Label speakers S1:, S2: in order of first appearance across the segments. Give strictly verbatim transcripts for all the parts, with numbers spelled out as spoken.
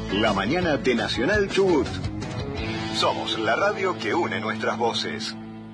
S1: La mañana de Nacional Chubut. Somos la radio que une nuestras voces.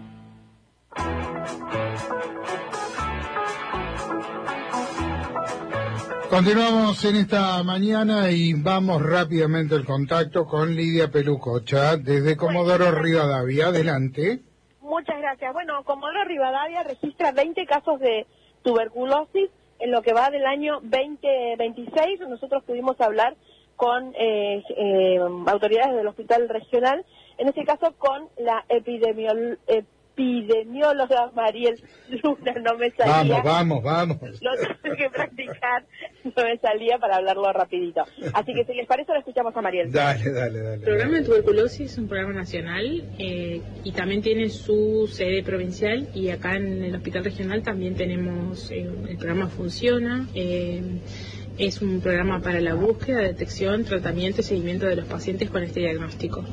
S2: Continuamos en esta mañana y vamos rápidamente al contacto con Lidia Pelucocha desde Comodoro Rivadavia. Adelante.
S3: Muchas gracias. Bueno, Comodoro Rivadavia registra veinte casos de tuberculosis en lo que va del año veinte veintiséis. Nosotros pudimos hablar con eh, eh, autoridades del hospital regional, en este caso con la epidemiol epidemióloga Mariel Luna. No me salía.
S2: Vamos, vamos, vamos.
S3: Lo tuve que practicar, no me salía para hablarlo rapidito. Así que si les parece, lo escuchamos a Mariel.
S2: Dale, dale, dale.
S4: El programa de tuberculosis es un programa nacional eh, y también tiene su sede provincial, y acá en el hospital regional también tenemos, eh, el programa funciona. Eh, es un programa para la búsqueda, detección, tratamiento y seguimiento de los pacientes con este diagnóstico.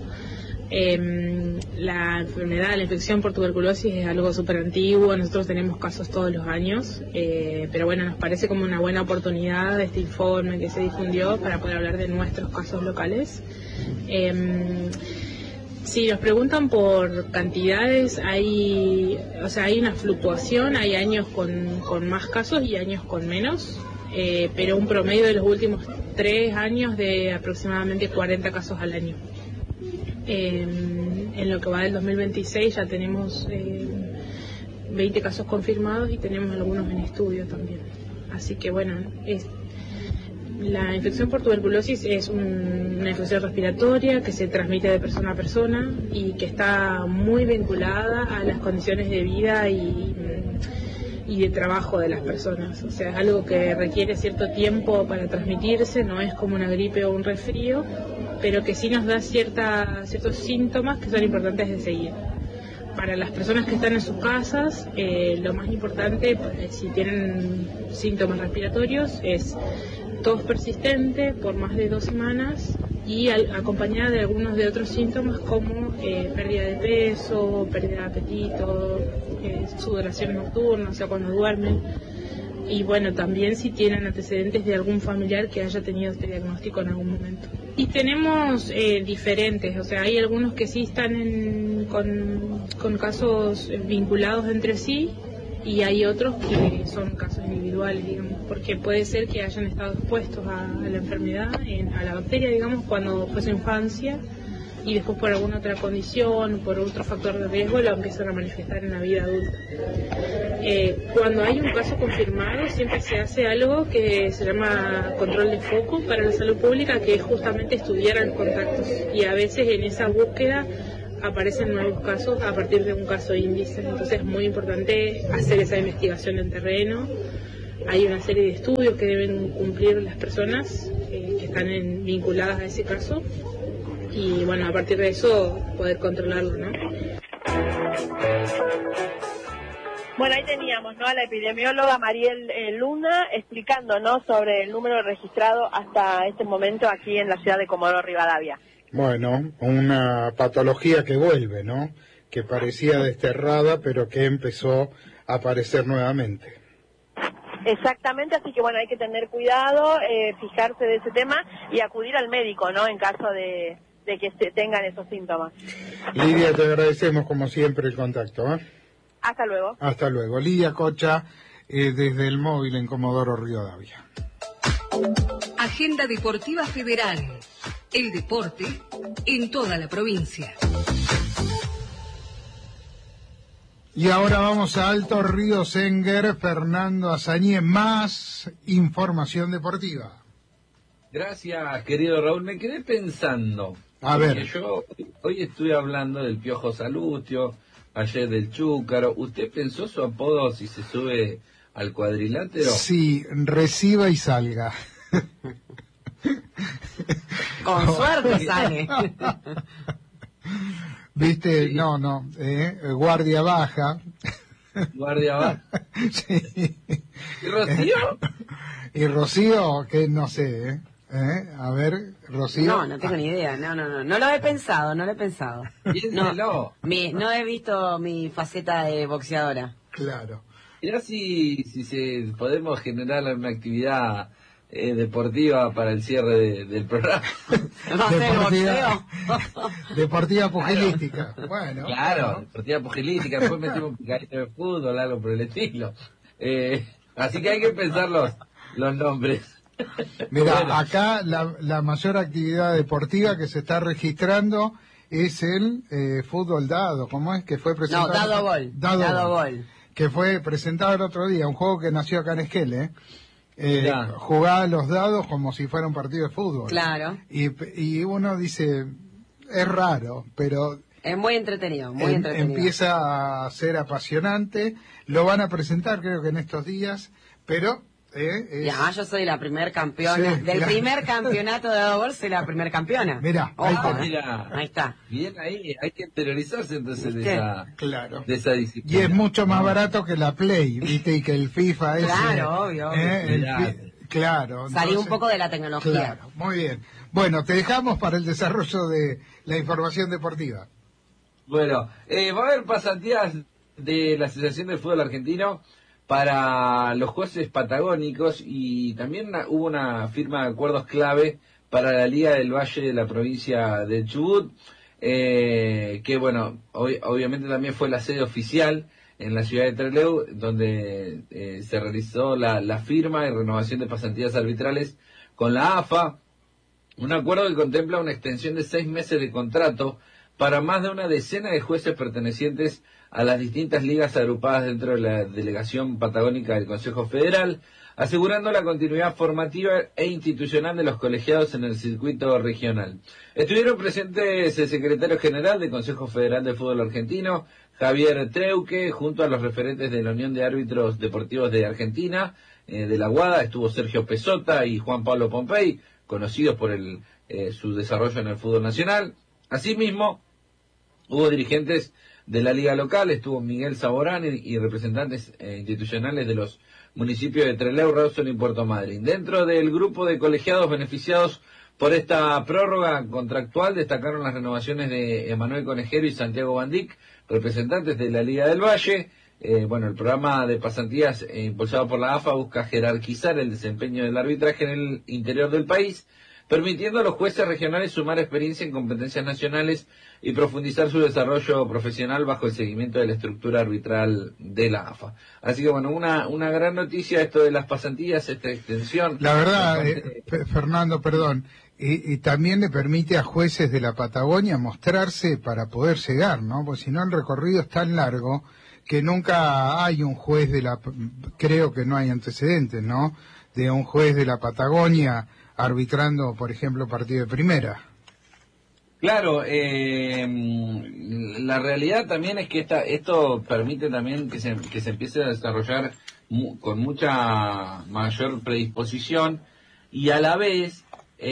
S4: Eh, la enfermedad, la infección por tuberculosis es algo súper antiguo, nosotros tenemos casos todos los años, eh, pero bueno, nos parece como una buena oportunidad este informe que se difundió para poder hablar de nuestros casos locales. Eh, si nos preguntan por cantidades, hay, o sea, hay una fluctuación, hay años con, con más casos y años con menos, eh, pero un promedio de los últimos tres años de aproximadamente cuarenta casos al año. Eh, en lo que va del dos mil veintiséis ya tenemos eh, veinte casos confirmados y tenemos algunos en estudio también. Así que bueno, es, la infección por tuberculosis es un, una infección respiratoria que se transmite de persona a persona y que está muy vinculada a las condiciones de vida y, y de trabajo de las personas. O sea, es algo que requiere cierto tiempo para transmitirse, no es como una gripe o un resfrío, pero que sí nos da cierta, ciertos síntomas que son importantes de seguir. Para las personas que están en sus casas, eh, lo más importante, eh, si tienen síntomas respiratorios, es tos persistente por más de dos semanas y al, acompañada de algunos de otros síntomas como eh, pérdida de peso, pérdida de apetito, eh, sudoración nocturna, o sea, cuando duermen. Y bueno, también si tienen antecedentes de algún familiar que haya tenido este diagnóstico en algún momento. Y tenemos eh, diferentes, o sea, hay algunos que sí están en, con, con casos vinculados entre sí, y hay otros que son casos individuales, digamos, porque puede ser que hayan estado expuestos a, a la enfermedad, en, a la bacteria, digamos, cuando fue su infancia, y después por alguna otra condición, por otro factor de riesgo, lo empiezan a manifestar en la vida adulta. Eh, cuando hay un caso confirmado, siempre se hace algo que se llama control de foco para la salud pública, que es justamente estudiar a los contactos, y a veces en esa búsqueda aparecen nuevos casos a partir de un caso índice. Entonces es muy importante hacer esa investigación en terreno. Hay una serie de estudios que deben cumplir las personas eh, que están en, vinculadas a ese caso, y bueno, a partir de eso poder controlarlo, ¿no?
S3: Bueno, ahí teníamos, ¿no?, a la epidemióloga Mariel eh, Luna explicándonos sobre el número registrado hasta este momento aquí en la ciudad de Comodoro Rivadavia.
S2: Bueno, una patología que vuelve, ¿no?, que parecía desterrada, pero que empezó a aparecer nuevamente.
S3: Exactamente, así que bueno, hay que tener cuidado, eh, fijarse de ese tema y acudir al médico, ¿no?, en caso de, de que se tengan esos síntomas.
S2: Lidia, te agradecemos como siempre el contacto, ¿eh?
S3: Hasta luego.
S2: Hasta luego. Lidia Cocha, eh, desde el móvil en Comodoro Rivadavia.
S5: Agenda Deportiva Federal. El deporte en toda la provincia.
S2: Y ahora vamos a Alto Río Senguer, Fernando Azañez, más información deportiva.
S6: Gracias, querido Raúl. Me quedé pensando.
S2: A ver.
S6: Yo hoy estuve hablando del Piojo Salustio, ayer del Chúcaro. ¿Usted pensó su apodo si se sube al cuadrilátero?
S2: Sí, reciba y salga.
S7: Con suerte sale.
S2: Viste,
S6: Sí.
S2: no, no, eh, guardia baja.
S6: Guardia baja.
S2: Sí.
S6: ¿Y Rocío?
S2: Y Rocío, que no sé, ¿eh? ¿Eh? A ver, Rocío.
S7: No, no tengo ni idea. No, no, no. No lo he pensado, no lo he pensado.
S6: Piénselo.
S7: No, mi, no he visto mi faceta de boxeadora.
S2: Claro.
S6: Mirá si, si se, podemos generar una actividad eh, deportiva para el cierre de, del programa.
S7: No sé,
S2: Deportiva,
S7: boxeo.
S2: deportiva pugilística. Bueno,
S6: Claro,
S2: bueno.
S6: deportiva pugilística, después metemos un picadito de fútbol, algo por el estilo. Eh, así que hay que pensar los, los nombres.
S2: Mira,
S6: Bueno.
S2: acá la, la mayor actividad deportiva que se está registrando es el eh, fútbol dado, ¿cómo es? Que fue
S7: No,
S2: presentado.
S7: dado gol.
S2: Dado,
S7: Dado
S2: gol.
S7: gol.
S2: Que fue presentado el otro día, un juego que nació acá en Esquel, eh,
S6: Mirá.
S2: jugaba los dados como si fuera un partido de fútbol.
S7: Claro.
S2: Y, y uno dice, es raro, pero
S7: Es muy entretenido, muy
S2: em-
S7: entretenido.
S2: empieza a ser apasionante. Lo van a presentar creo que en estos días, pero... eh, es-
S7: Y además yo soy la primer campeona.
S2: Sí,
S7: Del
S2: claro.
S7: primer campeonato de dado gol soy la primer campeona.
S2: Mirá, ahí
S7: Ojo,
S2: está.
S7: ¿eh?
S6: Mira.
S7: Ahí está.
S6: Bien ahí, hay que interiorizarse entonces de
S7: ¿Viste?
S6: esa,
S2: Claro.
S6: de esa
S2: Y
S6: disciplina.
S2: es mucho más barato que la Play, ¿viste? Y que el FIFA ese.
S7: Claro, obvio, obvio.
S2: ¿eh? El
S6: Mirá.
S2: fi- claro.
S7: Salí un
S2: entonces-
S7: poco de la tecnología.
S2: Claro, muy bien. Bueno, te dejamos para el desarrollo de la información deportiva.
S6: Bueno, eh, va a haber pasantías de la Asociación del Fútbol Argentino para los jueces patagónicos y también una- hubo una firma de acuerdos clave para la Liga del Valle de la provincia de Chubut, eh, que bueno, ob- obviamente también fue la sede oficial en la ciudad de Trelew, donde eh, se realizó la, la firma y renovación de pasantías arbitrales con la A F A, un acuerdo que contempla una extensión de seis meses de contrato para más de una decena de jueces pertenecientes a las distintas ligas agrupadas dentro de la delegación patagónica del Consejo Federal, asegurando la continuidad formativa e institucional de los colegiados en el circuito regional. Estuvieron presentes el secretario general del Consejo Federal de Fútbol Argentino, Javier Treuque, junto a los referentes de la Unión de Árbitros Deportivos de Argentina, eh, de la Guada, estuvo Sergio Pesota y Juan Pablo Pompey, conocidos por el, eh, su desarrollo en el fútbol nacional. Asimismo, hubo dirigentes de la liga local, estuvo Miguel Saborán y, y representantes eh, institucionales de los municipios de Trelew, Rawson y Puerto Madryn. Dentro del grupo de colegiados beneficiados por esta prórroga contractual destacaron las renovaciones de Emanuel Conejero y Santiago Bandic, representantes de la Liga del Valle. Eh, bueno, el programa de pasantías eh, impulsado por la A F A busca jerarquizar el desempeño del arbitraje en el interior del país, permitiendo a los jueces regionales sumar experiencia en competencias nacionales y profundizar su desarrollo profesional bajo el seguimiento de la estructura arbitral de la A F A. Así que bueno, una, una gran noticia esto de las pasantías, esta extensión.
S2: La verdad, eh, Fe- Fernando, perdón, y, y también le permite a jueces de la Patagonia mostrarse para poder llegar, ¿no? Porque si no el recorrido es tan largo que nunca hay un juez de la, creo que no hay antecedentes, ¿no? De un juez de la Patagonia arbitrando, por ejemplo, partido de primera.
S6: Claro, eh, la realidad también es que esta, esto permite también que se, que se empiece a desarrollar mu- con mucha mayor predisposición y a la vez,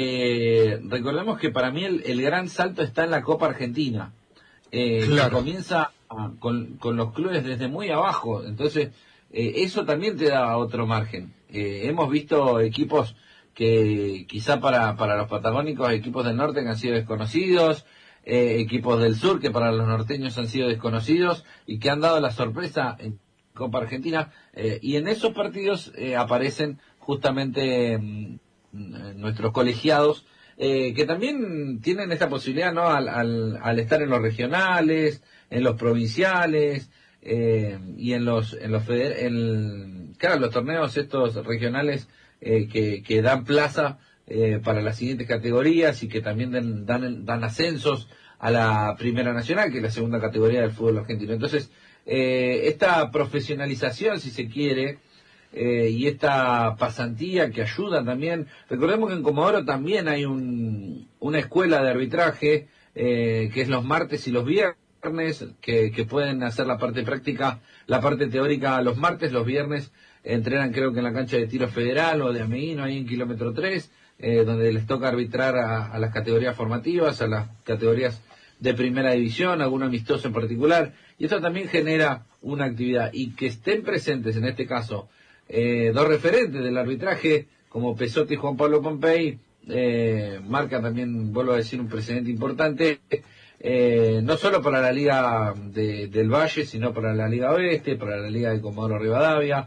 S6: eh, recordemos que para mí el, el gran salto está en la Copa Argentina, eh,
S2: Claro.
S6: que comienza a- con, con los clubes desde muy abajo, entonces eh, eso también te da otro margen. Eh, hemos visto equipos que quizá para, para los patagónicos, equipos del norte que han sido desconocidos, eh, equipos del sur que para los norteños han sido desconocidos y que han dado la sorpresa en Copa Argentina, eh, y en esos partidos eh, aparecen justamente mm, nuestros colegiados, eh, que también tienen esta posibilidad, ¿no? Al, al, al estar en los regionales, en los provinciales, eh, y en los, en los feder- en, claro, los torneos estos regionales, Eh, que, que dan plaza eh, para las siguientes categorías y que también dan, dan, dan ascensos a la Primera Nacional, que es la segunda categoría del fútbol argentino. Entonces, eh, esta profesionalización, si se quiere, eh, y esta pasantía que ayuda también, recordemos que en Comodoro también hay un, una escuela de arbitraje, eh, que es los martes y los viernes, que, que pueden hacer la parte práctica, la parte teórica los martes, los viernes entrenan creo que en la cancha de Tiro Federal o de Ameguino, ahí en kilómetro tres, eh, donde les toca arbitrar a, a las categorías formativas, a las categorías de primera división, algún amistoso en particular, y esto también genera una actividad, y que estén presentes en este caso eh, dos referentes del arbitraje, como Pesotti y Juan Pablo Pompey, eh, marca también, vuelvo a decir, un precedente importante, eh, no solo para la Liga de, del Valle, sino para la Liga Oeste, para la Liga de Comodoro Rivadavia,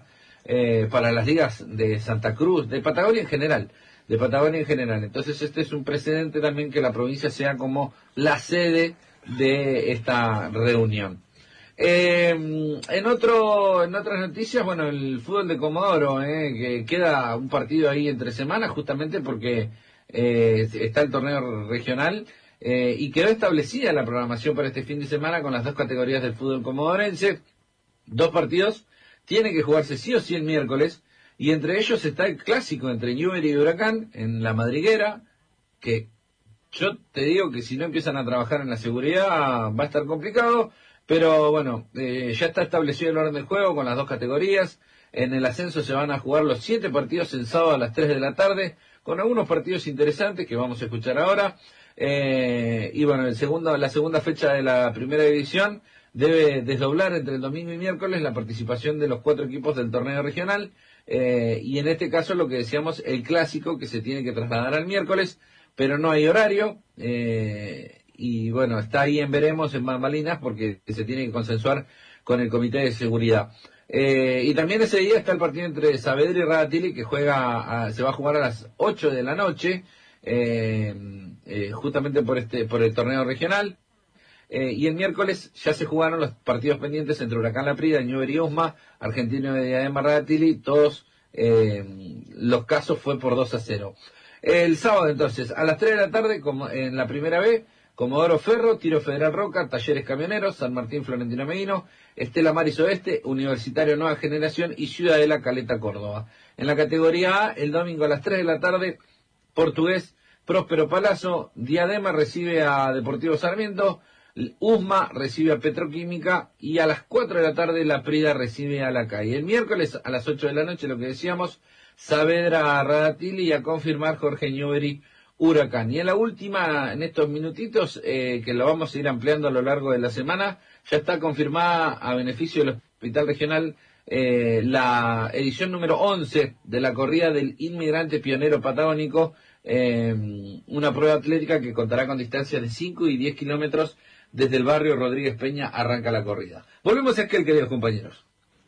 S6: eh, para las ligas de Santa Cruz, de Patagonia en general, de Patagonia en general. Entonces este es un precedente también que la provincia sea como la sede de esta reunión. Eh, en otro, en otras noticias, bueno, el fútbol de Comodoro, eh, que queda un partido ahí entre semanas, justamente porque eh, está el torneo regional, eh, y quedó establecida la programación para este fin de semana con las dos categorías del fútbol comodorense. Dos partidos tienen que jugarse sí o sí el miércoles, y entre ellos está el clásico entre Newbery y Huracán en La Madriguera, que yo te digo que si no empiezan a trabajar en la seguridad va a estar complicado. Pero bueno, eh, ya está establecido el orden del juego con las dos categorías. En el ascenso se van a jugar los siete partidos el sábado a las tres de la tarde, con algunos partidos interesantes que vamos a escuchar ahora. Eh, y bueno, el segundo, la segunda fecha de la primera división debe desdoblar entre el domingo y miércoles la participación de los cuatro equipos del torneo regional. Eh, y en este caso lo que decíamos, el clásico que se tiene que trasladar al miércoles, pero no hay horario. Eh, Y bueno, está ahí en veremos, en bambalinas, porque se tiene que consensuar con el Comité de Seguridad. Eh, y también ese día está el partido entre Saavedra y Radatili, que juega a, se va a jugar a las ocho de la noche, eh, eh, justamente por este por el torneo regional. Eh, y el miércoles ya se jugaron los partidos pendientes entre Huracán La Prida, Newbery y Usma, Argentino de Diadema, Radatili. Todos eh, los casos fue por dos a cero. El sábado entonces, a las tres de la tarde, como en la primera B, Comodoro Ferro, Tiro Federal Roca, Talleres Camioneros, San Martín Florentino Meguino, Estela Maris Oeste, Universitario Nueva Generación y Ciudadela Caleta Córdoba. En la categoría A, el domingo a las tres de la tarde, Portugués Próspero Palazzo, Diadema recibe a Deportivo Sarmiento, Usma recibe a Petroquímica y a las cuatro de la tarde La Prida recibe a La Calle. El miércoles a las ocho de la noche, lo que decíamos, Saavedra Radatili, y a confirmar Jorge Newbery Huracán. Y en la última, en estos minutitos, eh, que lo vamos a ir ampliando a lo largo de la semana, ya está confirmada a beneficio del Hospital Regional eh, la edición número once de la corrida del Inmigrante Pionero Patagónico, eh, una prueba atlética que contará con distancias de cinco y diez kilómetros. Desde el barrio Rodríguez Peña arranca la corrida. Volvemos a aquel, queridos compañeros.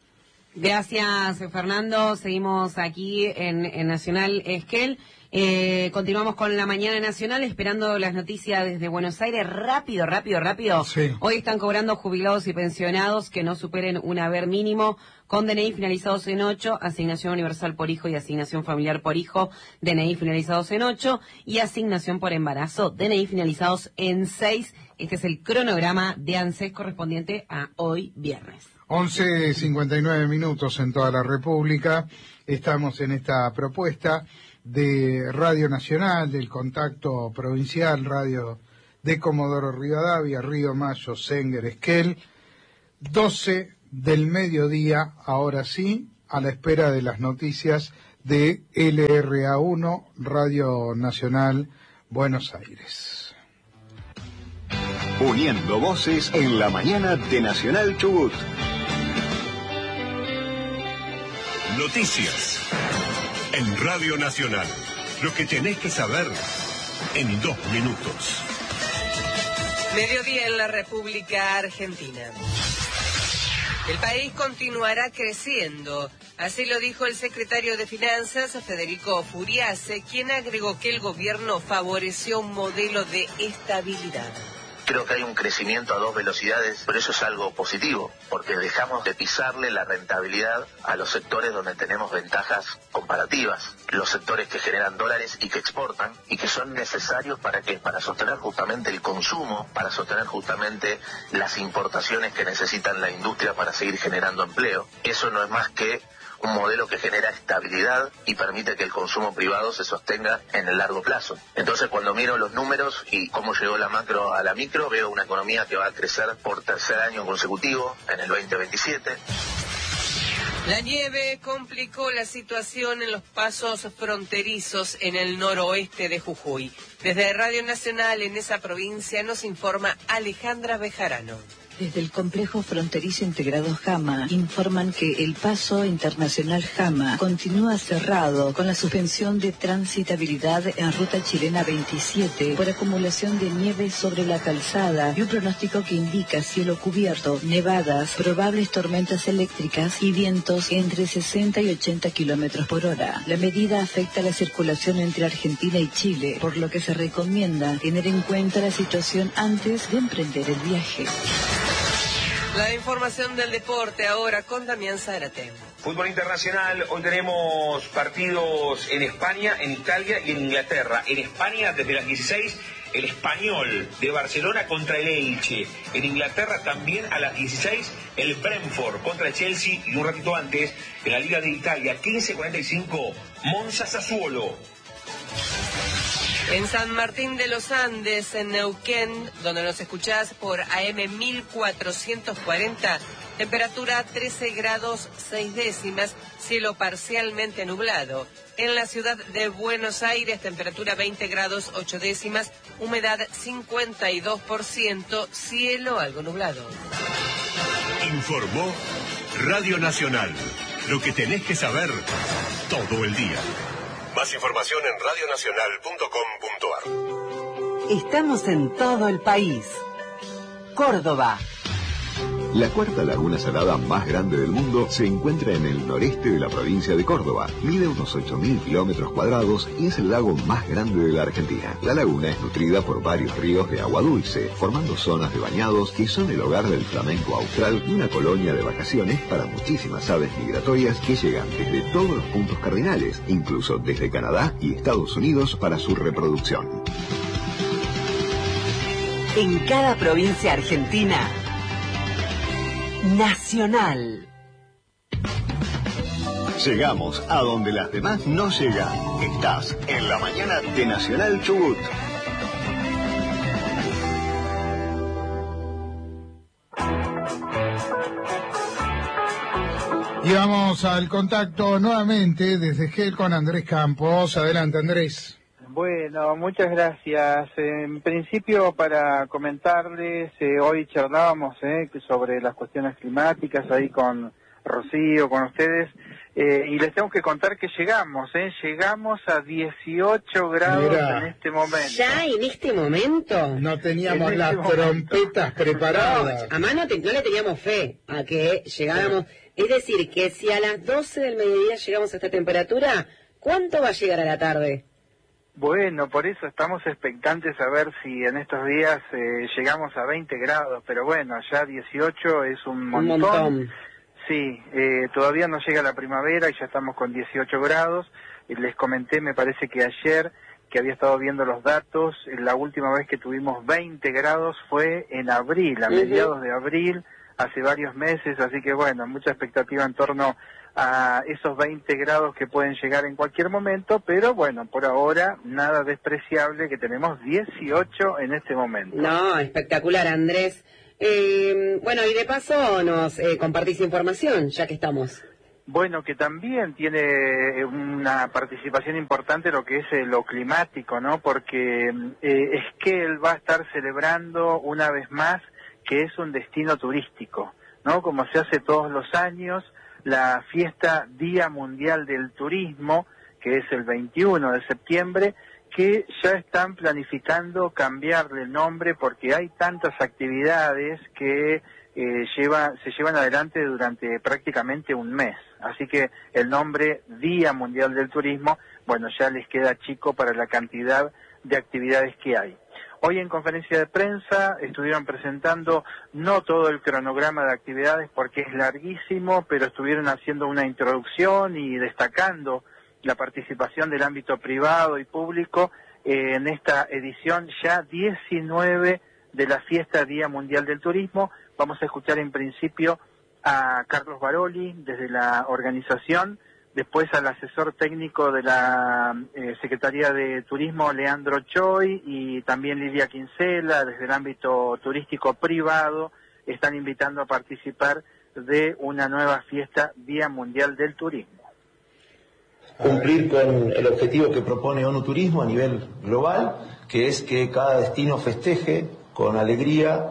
S7: Gracias, Fernando. Seguimos aquí en, en Nacional Esquel. Eh, continuamos con la mañana nacional, esperando las noticias desde Buenos Aires. Rápido, rápido, rápido.
S2: Sí.
S7: Hoy están cobrando jubilados y pensionados que no superen un haber mínimo, con D N I finalizados en ocho, asignación universal por hijo y asignación familiar por hijo, D N I finalizados en ocho, y asignación por embarazo, D N I finalizados en seis. Este es el cronograma de ANSES correspondiente a hoy viernes.
S2: once cincuenta y nueve minutos en toda la República. Estamos en esta propuesta de Radio Nacional, del Contacto Provincial, Radio de Comodoro Rivadavia, Río Mayo, Senguer, Esquel, doce del mediodía, ahora sí, a la espera de las noticias de L R A uno, Radio Nacional, Buenos Aires.
S1: Uniendo voces en la mañana de Nacional Chubut.
S8: Noticias en Radio Nacional. Lo que tenés que saber en dos minutos.
S9: Mediodía en la República Argentina. El país continuará creciendo. Así lo dijo el secretario de Finanzas, Federico Furiase, quien agregó que el gobierno favoreció un modelo de estabilidad.
S10: Creo que hay un crecimiento a dos velocidades, pero eso es algo positivo, porque dejamos de pisarle la rentabilidad a los sectores donde tenemos ventajas comparativas, los sectores que generan dólares y que exportan, y que son necesarios para qué, para sostener justamente el consumo, para sostener justamente las importaciones que necesitan la industria para seguir generando empleo. Eso no es más que un modelo que genera estabilidad y permite que el consumo privado se sostenga en el largo plazo. Entonces, cuando miro los números y cómo llegó la macro a la micro, veo una economía que va a crecer por tercer año consecutivo en el veinte veintisiete.
S9: La nieve complicó la situación en los pasos fronterizos en el noroeste de Jujuy. Desde Radio Nacional en esa provincia nos informa Alejandra Bejarano.
S11: Desde el complejo fronterizo integrado Jama informan que el paso internacional Jama continúa cerrado con la suspensión de transitabilidad en ruta chilena veintisiete por acumulación de nieve sobre la calzada y un pronóstico que indica cielo cubierto, nevadas, probables tormentas eléctricas y vientos entre sesenta y ochenta kilómetros por hora. La medida afecta la circulación entre Argentina y Chile, por lo que se recomienda tener en cuenta la situación antes de emprender el viaje.
S9: La información del deporte ahora con Damián Zárate.
S12: Fútbol internacional, hoy tenemos partidos en España, en Italia y en Inglaterra. En España, desde las dieciséis, el Español de Barcelona contra el Elche. En Inglaterra también a las dieciséis, el Brentford contra el Chelsea. Y un ratito antes, en la Liga de Italia, quince cuarenta y cinco, Monza Sassuolo.
S9: En San Martín de los Andes, en Neuquén, donde nos escuchás por A M mil cuatrocientos cuarenta, temperatura trece grados seis décimas, cielo parcialmente nublado. En la ciudad de Buenos Aires, temperatura veinte grados ocho décimas, humedad cincuenta y dos por ciento, cielo algo nublado.
S8: Informó Radio Nacional. Lo que tenés que saber todo el día. Más información en radio nacional punto com punto a r.
S13: Estamos en todo el país. Córdoba.
S1: La cuarta laguna salada más grande del mundo se encuentra en el noreste de la provincia de Córdoba. Mide unos ocho mil kilómetros cuadrados y es el lago más grande de la Argentina. La laguna es nutrida por varios ríos de agua dulce, formando zonas de bañados que son el hogar del flamenco austral y una colonia de vacaciones para muchísimas aves migratorias que llegan desde todos los puntos cardinales, incluso desde Canadá y Estados Unidos para su reproducción.
S13: En cada provincia argentina, Nacional.
S1: Llegamos a donde las demás no llegan. Estás en la mañana de Nacional Chubut.
S2: Y vamos al contacto nuevamente desde Gel con Andrés Campos. Adelante, Andrés.
S14: Bueno, muchas gracias. En principio, para comentarles, eh, hoy charlábamos eh, sobre las cuestiones climáticas ahí con Rocío, con ustedes, eh, y les tengo que contar que llegamos, eh, llegamos a dieciocho grados. Mirá, en este momento.
S7: ¿Ya en este momento?
S2: No teníamos
S14: En
S2: las
S14: este momento.
S2: trompetas preparadas.
S7: No, a mano te- no le teníamos fe a que llegáramos. Es decir, que si a las doce del mediodía llegamos a esta temperatura, ¿cuánto va a llegar a la tarde?
S14: Bueno, por eso estamos expectantes a ver si en estos días eh, llegamos a veinte grados, pero bueno, ya dieciocho es un montón.
S7: Un montón.
S14: Sí, eh, todavía no llega la primavera y ya estamos con dieciocho grados. Eh, les comenté, me parece que ayer, que había estado viendo los datos, eh, la última vez que tuvimos veinte grados fue en abril, a
S7: Ujú.
S14: mediados de abril, hace varios meses, así que bueno, mucha expectativa en torno a esos veinte grados que pueden llegar en cualquier momento, pero bueno, por ahora nada despreciable, que tenemos dieciocho en este momento.
S7: No, espectacular, Andrés. Eh, bueno, y de paso nos eh, compartís información, ya que estamos.
S14: Bueno, que también tiene una participación importante lo que es eh, lo climático, ¿no? Porque eh, Esquel va a estar celebrando una vez más que es un destino turístico, ¿no? Como se hace todos los años, la fiesta Día Mundial del Turismo, que es el veintiuno de septiembre, que ya están planificando cambiarle el nombre porque hay tantas actividades que eh, lleva, se llevan adelante durante prácticamente un mes. Así que el nombre Día Mundial del Turismo, bueno, ya les queda chico para la cantidad de actividades que hay. Hoy en conferencia de prensa estuvieron presentando no todo el cronograma de actividades porque es larguísimo, pero estuvieron haciendo una introducción y destacando la participación del ámbito privado y público eh, en esta edición ya diecinueve de la fiesta Día Mundial del Turismo. Vamos a escuchar en principio a Carlos Baroli desde la organización, después al asesor técnico de la eh, Secretaría de Turismo, Leandro Choi, y también Lidia Quincela, desde el ámbito turístico privado, están invitando a participar de una nueva fiesta Día Mundial del Turismo.
S15: Cumplir con el objetivo que propone ONU Turismo a nivel global, que es que cada destino festeje con alegría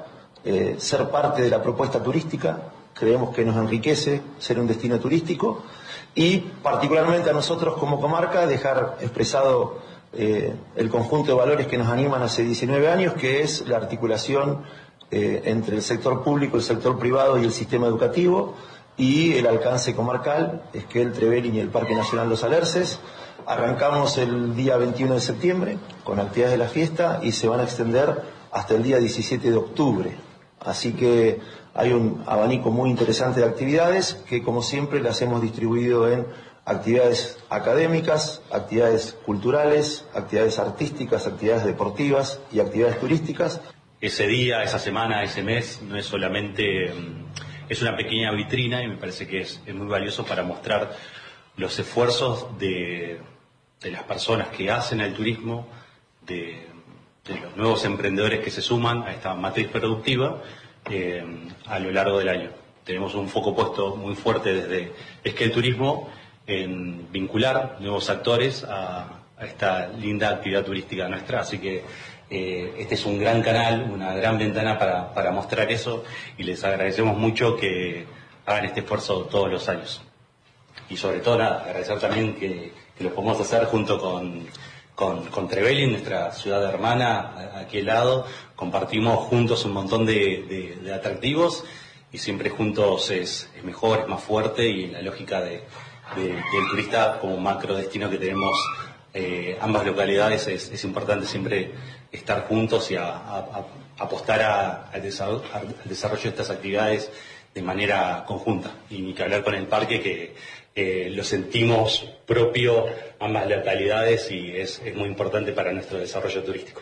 S15: eh, ser parte de la propuesta turística. Creemos que nos enriquece ser un destino turístico y particularmente a nosotros como comarca dejar expresado eh, el conjunto de valores que nos animan hace diecinueve años, que es la articulación eh, entre el sector público, el sector privado y el sistema educativo, y el alcance comarcal, Esquel, Trevelin y el Parque Nacional Los Alerces. Arrancamos el día veintiuno de septiembre con actividades de la fiesta y se van a extender hasta el día diecisiete de octubre. Así que hay un abanico muy interesante de actividades que, como siempre, las hemos distribuido en actividades académicas, actividades culturales, actividades artísticas, actividades deportivas y actividades turísticas.
S16: Ese día, esa semana, ese mes no es solamente, es una pequeña vitrina y me parece que es, es muy valioso para mostrar los esfuerzos de, de las personas que hacen el turismo, de, de los nuevos emprendedores que se suman a esta matriz productiva eh, a lo largo del año. Tenemos un foco puesto muy fuerte desde Esquel Turismo en vincular nuevos actores a, a esta linda actividad turística nuestra, así que eh, este es un gran canal, una gran ventana para, para mostrar eso, y les agradecemos mucho que hagan este esfuerzo todos los años. Y sobre todo, nada, agradecer también que, que lo podemos hacer junto con, con, con Trevelin, nuestra ciudad hermana, aquí al lado. Compartimos juntos un montón de, de, de atractivos y siempre juntos es, es mejor, es más fuerte, y la lógica de, de, del turista como macro destino que tenemos eh, ambas localidades es, es importante siempre estar juntos y a, a, a apostar a, al, desarrollo, al desarrollo de estas actividades de manera conjunta, y ni que hablar con el parque, que eh, lo sentimos propio ambas localidades y es, es muy importante para nuestro desarrollo turístico.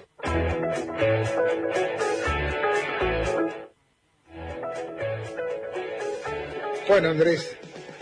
S2: Bueno, Andrés.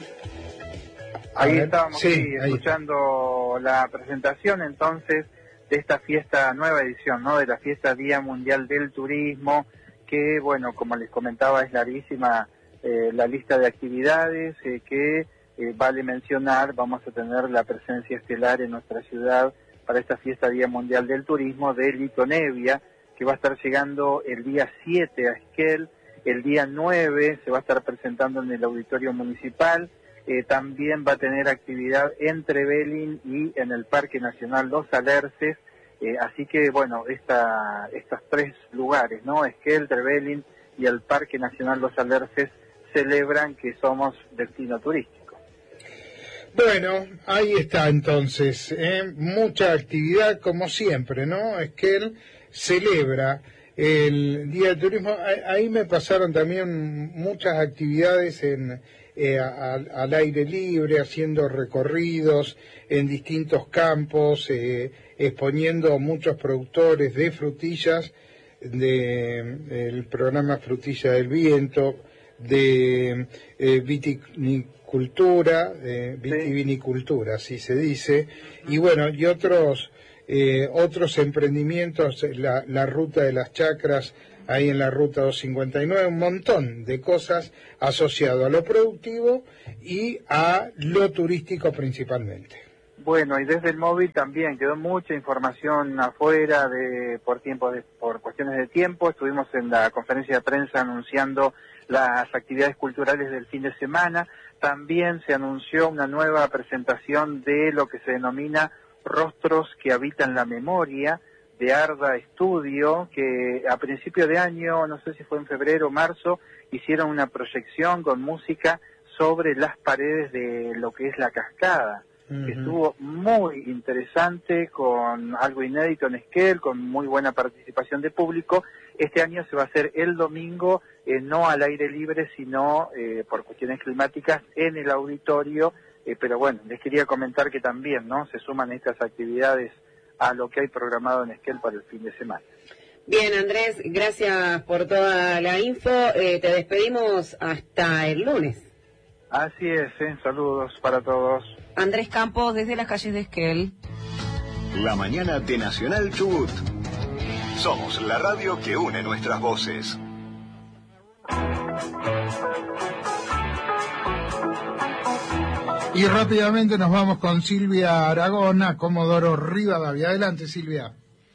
S14: Ahí estábamos
S2: sí,
S14: sí,
S2: ahí.
S14: escuchando la presentación entonces de esta fiesta, nueva edición, ¿no? De la fiesta Día Mundial del Turismo, que, bueno, como les comentaba, es larguísima eh, la lista de actividades eh, que eh, vale mencionar. Vamos a tener la presencia estelar en nuestra ciudad para esta fiesta Día Mundial del Turismo de Lito Nebbia, que va a estar llegando el día siete a Esquel. El día nueve se va a estar presentando en el Auditorio Municipal. Eh, también va a tener actividad en Trevelin y en el Parque Nacional Los Alerces. Eh, así que, bueno, esta, estos tres lugares, ¿no? Esquel, Trevelin y el Parque Nacional Los Alerces celebran que somos destino turístico.
S2: Bueno, ahí está entonces, ¿eh? Mucha actividad como siempre, ¿no? Esquel celebra el Día del Turismo. Ahí me pasaron también muchas actividades en eh, al, al aire libre, haciendo recorridos en distintos campos, eh, exponiendo muchos productores de frutillas, de el programa Frutilla del Viento, de eh, viticultura, eh, vitivinicultura, así se dice, y bueno, y otros Eh, otros emprendimientos, la, la ruta de las chacras, ahí en la ruta doscientos cincuenta y nueve, un montón de cosas asociado a lo productivo y a lo turístico principalmente.
S14: Bueno, y desde el móvil también quedó mucha información afuera de por tiempo de, por cuestiones de tiempo. Estuvimos en la conferencia de prensa anunciando las actividades culturales del fin de semana. También se anunció una nueva presentación de lo que se denomina Rostros que habitan la memoria, de Arda Estudio, que a principio de año, no sé si fue en febrero o marzo, hicieron una proyección con música sobre las paredes de lo que es la cascada, uh-huh. que estuvo muy interesante, con algo inédito en Esquel, con muy buena participación de público. Este año se va a hacer el domingo, eh, no al aire libre, sino eh, por cuestiones climáticas en el auditorio. Eh, pero bueno, les quería comentar que también, ¿no?, se suman estas actividades a lo que hay programado en Esquel para el fin de semana.
S7: Bien, Andrés, gracias por toda la info. Eh, te despedimos hasta el lunes.
S14: Así es, ¿eh? Saludos para todos.
S7: Andrés Campos, desde las calles de Esquel.
S1: La mañana de Nacional Chubut. Somos la radio que une nuestras voces.
S2: Y rápidamente nos vamos con Silvia Aragona, Comodoro Rivadavia. Adelante, Silvia.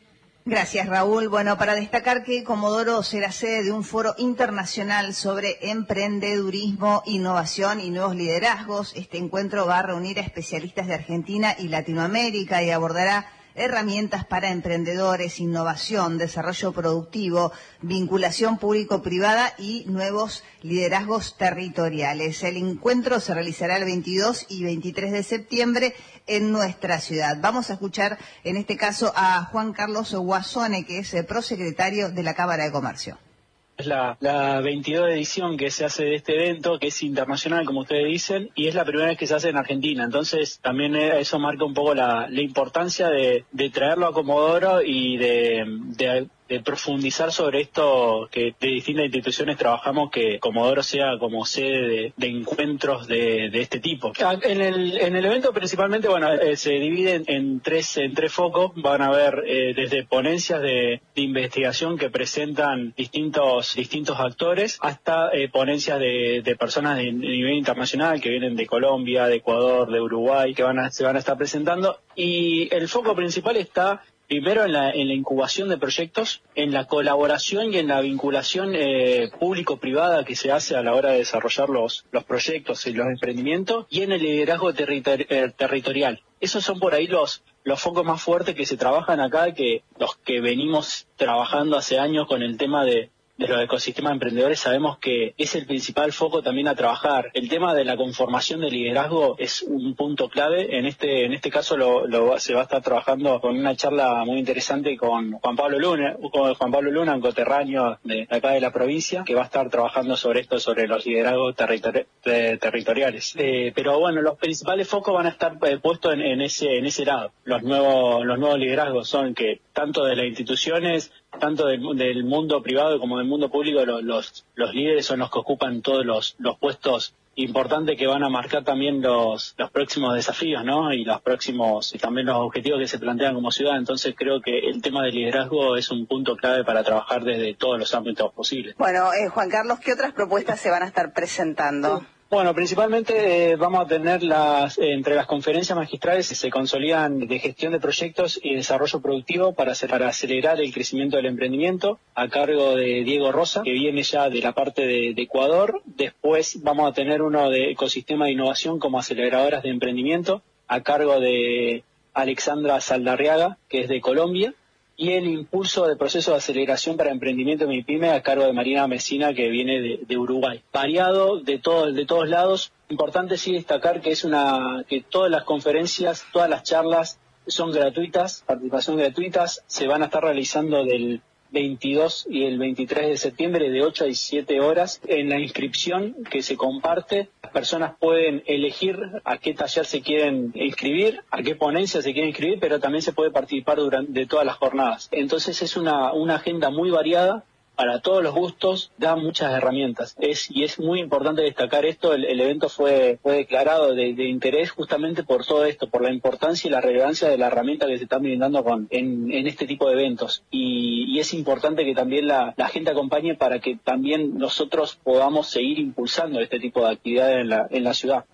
S17: Gracias, Raúl. Bueno, para destacar que Comodoro será sede de un foro internacional sobre emprendedurismo, innovación y nuevos liderazgos. Este encuentro va a reunir a especialistas de Argentina y Latinoamérica y abordará herramientas para emprendedores, innovación, desarrollo productivo, vinculación público-privada y nuevos liderazgos territoriales. El encuentro se realizará el veintidós y veintitrés de septiembre en nuestra ciudad. Vamos a escuchar en este caso a Juan Carlos Guasone, que es el prosecretario de la Cámara de Comercio.
S18: Es la, la veintidós edición que se hace de este evento, que es internacional, como ustedes dicen, y es la primera vez que se hace en Argentina. Entonces, también eso marca un poco la, la importancia de, de traerlo a Comodoro y de, de, de profundizar sobre esto, que de distintas instituciones trabajamos, que Comodoro sea como sede de, de encuentros de, de este tipo. En el, en el evento principalmente, bueno, eh, se divide en, en tres en tres focos. Van a haber eh, desde ponencias de, de investigación que presentan distintos distintos actores, hasta eh, ponencias de, de personas de, de nivel internacional que vienen de Colombia, de Ecuador, de Uruguay, que van a, se van a estar presentando. Y el foco principal está primero en la, en la incubación de proyectos, en la colaboración y en la vinculación eh, público-privada que se hace a la hora de desarrollar los, los proyectos y los emprendimientos, y en el liderazgo territori- eh, territorial. Esos son por ahí los, los focos más fuertes que se trabajan acá, que los que venimos trabajando hace años con el tema de de los ecosistemas emprendedores sabemos que es el principal foco también a trabajar. El tema de la conformación de liderazgo es un punto clave. En este en este caso lo, lo se va a estar trabajando con una charla muy interesante con Juan Pablo Luna, con Juan Pablo Luna, un coterráneo de acá de la provincia, que va a estar trabajando sobre esto, sobre los liderazgos territori- ter- territoriales. Eh, pero bueno, los principales focos van a estar eh, puestos en, en ese en ese lado. Los nuevos los nuevos liderazgos son que tanto de las instituciones, tanto del, del mundo privado como del mundo público, los, los, los líderes son los que ocupan todos los, los puestos importantes que van a marcar también los, los próximos desafíos, ¿no? Y los próximos, y también los objetivos que se plantean como ciudad. Entonces creo que el tema del liderazgo es un punto clave para trabajar desde todos los ámbitos posibles.
S17: Bueno, eh, Juan Carlos, ¿qué otras propuestas se van a estar presentando?
S18: Sí. Bueno, principalmente eh, vamos a tener las eh, entre las conferencias magistrales que se consolidan de gestión de proyectos y desarrollo productivo para, hacer, para acelerar el crecimiento del emprendimiento, a cargo de Diego Rosa, que viene ya de la parte de, de Ecuador. Después vamos a tener uno de ecosistema de innovación como aceleradoras de emprendimiento, a cargo de Alexandra Saldarriaga, que es de Colombia. Y el impulso del proceso de aceleración para emprendimiento MIPYME a cargo de Marina Mesina, que viene de, de Uruguay. Variado de, todo, de todos lados. Importante sí destacar que es una que todas las conferencias, todas las charlas son gratuitas, participación gratuitas, se van a estar realizando del veintidós y el veintitrés de septiembre de ocho a diecisiete horas. En la inscripción que se comparte, las personas pueden elegir a qué taller se quieren inscribir, a qué ponencia se quieren inscribir, pero también se puede participar durante de todas las jornadas. Entonces es una, una agenda muy variada, para todos los gustos, da muchas herramientas. Es y es muy importante destacar esto. El, el evento fue fue declarado de, de interés justamente por todo esto, por la importancia y la relevancia de la herramienta que se está brindando con en, en este tipo de eventos. Y, y es importante que también la, la gente acompañe para que también nosotros podamos seguir impulsando este tipo de actividades en la, en la ciudad.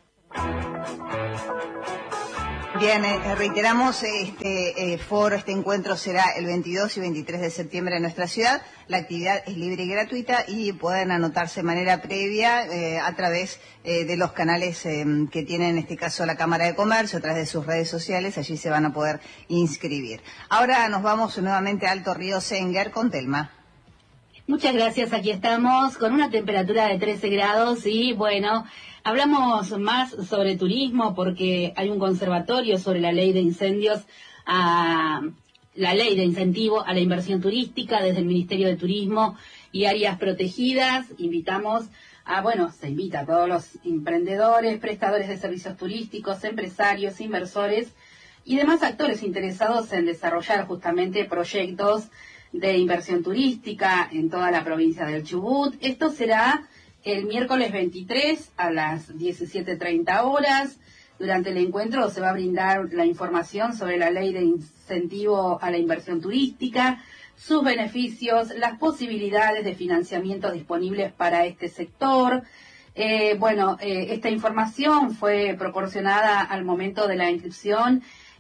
S17: Bien, eh, reiteramos, este eh, foro, este encuentro será el veintidós y veintitrés de septiembre en nuestra ciudad. La actividad es libre y gratuita y pueden anotarse de manera previa eh, a través eh, de los canales eh, que tiene en este caso la Cámara de Comercio, a través de sus redes sociales, allí se van a poder inscribir. Ahora nos vamos nuevamente a Alto Río Senguer con Telma.
S19: Muchas gracias, aquí estamos con una temperatura de trece grados y bueno, hablamos más sobre turismo porque hay un conservatorio sobre la ley de incendios, a, la ley de incentivo a la inversión turística desde el Ministerio de Turismo y áreas protegidas. Invitamos a, bueno, se invita a todos los emprendedores, prestadores de servicios turísticos, empresarios, inversores y demás actores interesados en desarrollar justamente proyectos de inversión turística en toda la provincia del Chubut. Esto será el miércoles veintitrés a las diecisiete treinta horas. Durante el encuentro se va a brindar la información sobre la ley de incentivo a la inversión turística, sus beneficios, las posibilidades de financiamiento disponibles para este sector. Eh, bueno, eh, esta información fue proporcionada al momento de la inscripción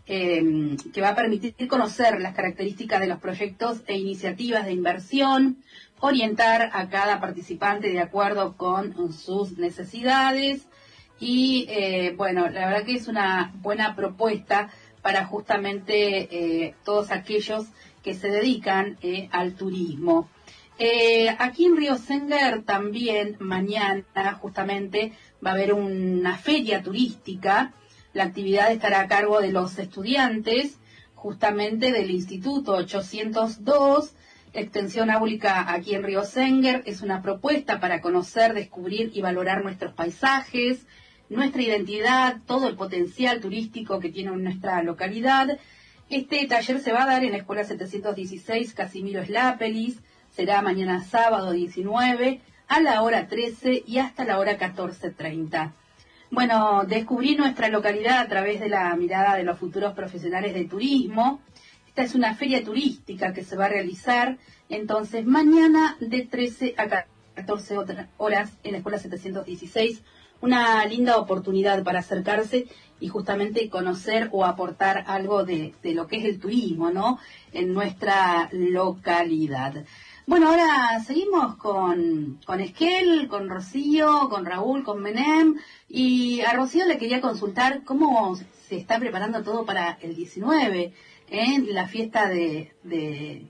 S19: eh, que va a permitir conocer las características de los proyectos e iniciativas de inversión, orientar a cada participante de acuerdo con sus necesidades y, eh, bueno, la verdad que es una buena propuesta para justamente eh, todos aquellos que se dedican eh, al turismo. Eh, aquí en Río Senger también mañana justamente va a haber una feria turística. La actividad estará a cargo de los estudiantes justamente del Instituto ochocientos dos, Extensión Áulica aquí en Río Senger. Es una propuesta para conocer, descubrir y valorar nuestros paisajes, nuestra identidad, todo el potencial turístico que tiene nuestra localidad. Este taller se va a dar en la Escuela setecientos dieciséis Casimiro Slapelis. Será mañana sábado diecinueve a la hora trece y hasta la hora catorce treinta. Bueno, descubrir nuestra localidad a través de la mirada de los futuros profesionales de turismo. Esta es una feria turística que se va a realizar entonces mañana de trece a catorce horas en la Escuela setecientos dieciséis. Una linda oportunidad para acercarse y justamente conocer o aportar algo de, de lo que es el turismo, ¿no?, en nuestra localidad. Bueno, ahora seguimos con, con Esquel, con Rocío, con Raúl, con Menem. Y a Rocío le quería consultar cómo se está preparando todo para el diecinueve, en ¿eh? la fiesta de, de,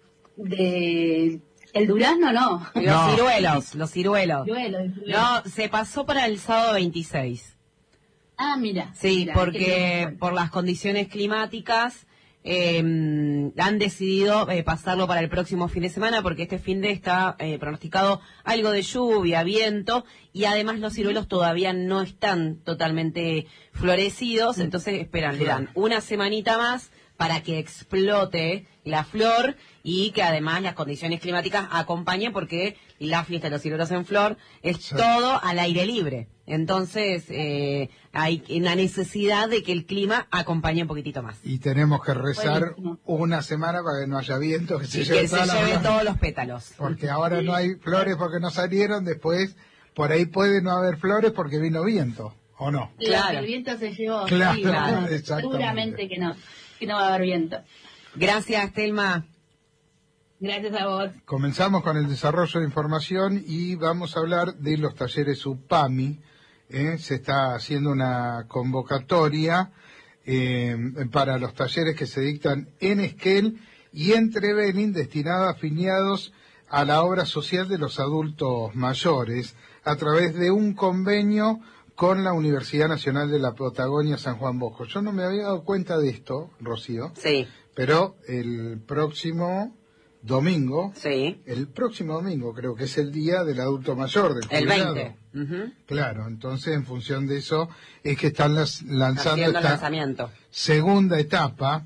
S19: de el durazno, ¿no?
S7: Los
S19: no.
S7: ciruelos, los ciruelos.
S19: Ciruelos, ciruelos.
S7: No, se pasó para el sábado veintiséis.
S19: Ah, mira.
S7: Sí,
S19: mira,
S7: porque por las condiciones climáticas eh, han decidido eh, pasarlo para el próximo fin de semana, porque este fin de está eh, pronosticado algo de lluvia, viento, y además los ciruelos todavía no están totalmente florecidos, entonces esperan, le dan una semanita más para que explote la flor y que además las condiciones climáticas acompañen, porque la fiesta de los ciruelos en flor es sí. todo al aire libre. Entonces eh, hay la necesidad de que el clima acompañe un poquitito más.
S2: Y tenemos que rezar Buenísimo. una semana para que no haya viento, que se
S7: y
S2: lleve,
S7: que se lleve todos los pétalos.
S2: Porque ahora no hay flores porque no salieron, después por ahí puede no haber flores porque vino viento, ¿o no?
S19: Claro, el viento se llevó.
S2: Claro,
S19: sí, claro.
S2: Seguramente
S19: que no, que no va a haber viento.
S7: Gracias, Telma.
S19: Gracias a vos.
S2: Comenzamos con el desarrollo de información y vamos a hablar de los talleres UPAMI. ¿eh? Se está haciendo una convocatoria eh, para los talleres que se dictan en Esquel y en Trevelin, destinados a afiliados a la obra social de los adultos mayores, a través de un convenio con la Universidad Nacional de la Patagonia San Juan Bosco. Yo no me había dado cuenta de esto, Rocío.
S7: Sí.
S2: Pero el próximo domingo,
S7: sí.
S2: el próximo domingo creo que es el día del adulto mayor, del jubilado.
S7: El veinte. Uh-huh.
S2: Claro, entonces en función de eso es que están las, lanzando
S7: Haciendo
S2: esta
S7: lanzamiento.
S2: segunda etapa.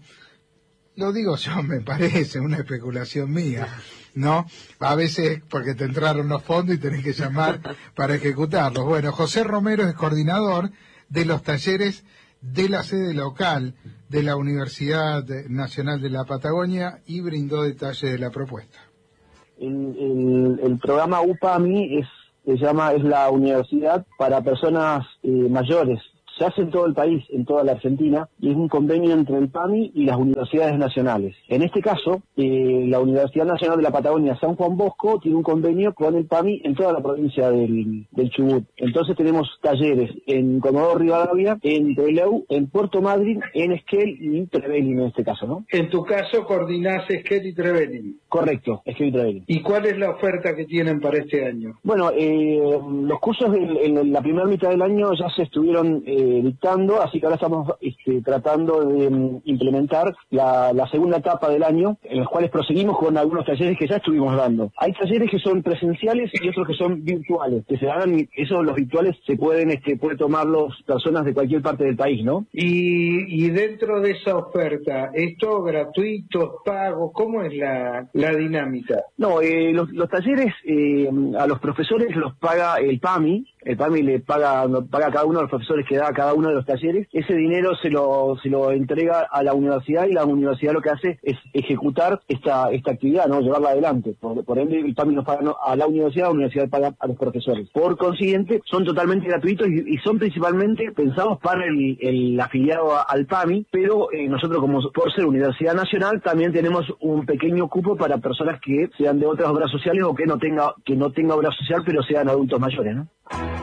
S2: Lo digo yo, me parece una especulación mía, ¿no? A veces porque te entraron los fondos y tenés que llamar para ejecutarlos. Bueno, José Romero es coordinador de los talleres de la sede local de la Universidad Nacional de la Patagonia y brindó detalles de la propuesta.
S20: El, el, el programa UPAMI es, se llama, es la universidad para personas eh, mayores. Se hace en todo el país, en toda la Argentina, y es un convenio entre el PAMI y las universidades nacionales. En este caso, eh, la Universidad Nacional de la Patagonia San Juan Bosco tiene un convenio con el PAMI en toda la provincia del, del Chubut. Entonces tenemos talleres en Comodoro Rivadavia, en Trelew, en Puerto Madryn, en Esquel y Trevelin en este caso, ¿no?
S2: En tu caso coordinás Esquel y Trevelin.
S20: Correcto, Esquel y Trevelin.
S2: ¿Y cuál es la oferta que tienen para este año?
S20: Bueno, eh, los cursos en, en la primera mitad del año ya se estuvieron eh, dictando, así que ahora estamos este, tratando de um, implementar la, la segunda etapa del año, en los cuales proseguimos con algunos talleres que ya estuvimos dando. Hay talleres que son presenciales y otros que son virtuales, que se hagan, esos los virtuales se pueden, este, puede tomarlos personas de cualquier parte del país, ¿no?
S2: Y, y dentro de esa oferta, ¿esto gratuito, pago? ¿Cómo es la, la dinámica?
S20: No, eh, los, los talleres eh, a los profesores los paga el PAMI. El PAMI le paga, paga a cada uno de los profesores que da cada uno de los talleres. Ese dinero se lo se lo entrega a la universidad y la universidad lo que hace es ejecutar esta esta actividad, no llevarla adelante. Por, por ende, el PAMI nos paga a la universidad, la universidad paga a los profesores. Por consiguiente, son totalmente gratuitos y, y son principalmente pensados para el, el afiliado a, al PAMI, pero eh, nosotros, como por ser Universidad Nacional, también tenemos un pequeño cupo para personas que sean de otras obras sociales o que no tenga que no tenga obra social, pero sean adultos mayores, ¿no?